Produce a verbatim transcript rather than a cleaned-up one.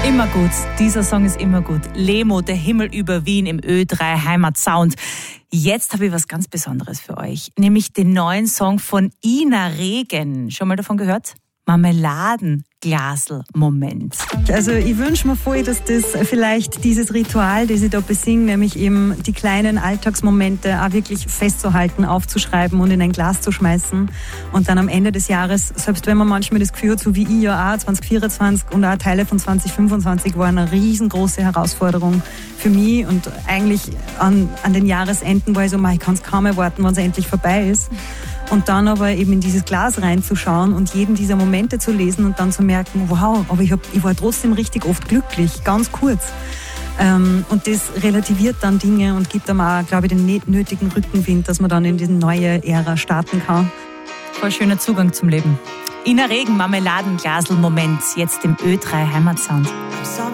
Immer gut, dieser Song ist immer gut. Lemo, der Himmel über Wien im Ö drei Heimatsound. Jetzt habe ich was ganz Besonderes für euch, nämlich den neuen Song von Ina Regen. Schon mal davon gehört? Marmeladenglasl-Moment. Also ich wünsche mir voll, dass das vielleicht dieses Ritual, das ich da besinge, nämlich eben die kleinen Alltagsmomente auch wirklich festzuhalten, aufzuschreiben und in ein Glas zu schmeißen und dann am Ende des Jahres, selbst wenn man manchmal das Gefühl hat, so wie ich ja auch, zwanzig vierundzwanzig und auch Teile von zwanzig fünfundzwanzig war eine riesengroße Herausforderung für mich und eigentlich an, an den Jahresenden war ich so, ich kann es kaum erwarten, wann es endlich vorbei ist. Und dann aber eben in dieses Glas reinzuschauen und jeden dieser Momente zu lesen und dann zu merken, wow, aber ich, hab, ich war trotzdem richtig oft glücklich, ganz kurz. Ähm, und das relativiert dann Dinge und gibt einem auch, glaube ich, den nötigen Rückenwind, dass man dann in diese neue Ära starten kann. Voll schöner Zugang zum Leben. Ina Regen, Marmeladenglasl-Moment, jetzt im Ö drei Heimatsound.